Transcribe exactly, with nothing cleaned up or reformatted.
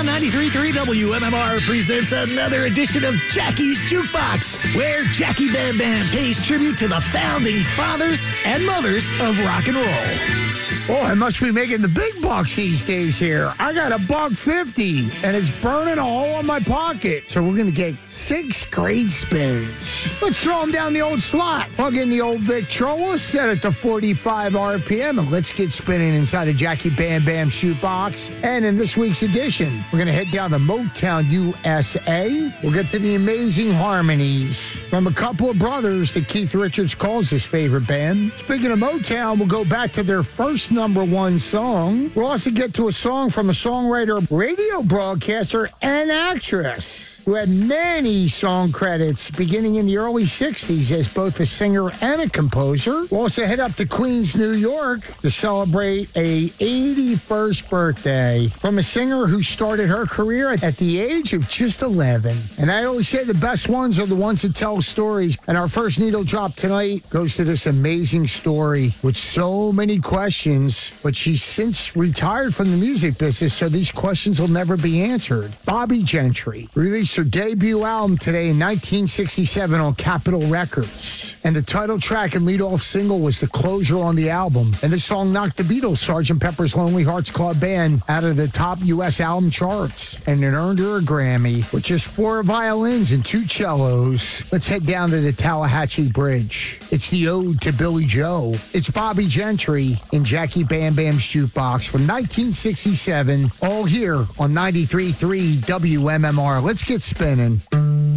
ninety-three point three W M M R presents another edition of Jackie's Jukebox, where Jackie Bam Bam pays tribute to the founding fathers and mothers of rock and roll. Oh, I must be making the big bucks these days here. I got a buck fifty, and it's burning a hole in my pocket. So we're going to get six great spins. Let's throw them down the old slot. Plug in the old Victrola, set it to forty-five R P M, and let's get spinning inside of Jackie Bam Bam's Shootbox. And in this week's edition, we're going to head down to Motown, U S A. We'll get to the amazing harmonies from a couple of brothers that Keith Richards calls his favorite band. Speaking of Motown, we'll go back to their first number one song. We'll also get to a song from a songwriter, radio broadcaster, and actress who had many song credits beginning in the early sixties as both a singer and a composer. We'll also head up to Queens, New York to celebrate a eighty-first birthday from a singer who started her career at the age of just eleven. And I always say the best ones are the ones that tell stories. And our first needle drop tonight goes to this amazing story with so many questions, but she's since retired from the music business, so these questions will never be answered. Bobbie Gentry released her debut album today in nineteen sixty-seven on Capitol Records. And the title track and lead-off single was the closure on the album. And the song knocked the Beatles' Sergeant Pepper's Lonely Hearts Club Band out of the top U S album charts. And it earned her a Grammy with just four violins and two cellos. Let's head down to the Tallahatchie Bridge. It's the ode to Billy Joe. It's Bobbie Gentry and Jackie Bam Bam's Jukebox from nineteen sixty-seven, all here on ninety-three point three W M M R. Let's get spinning.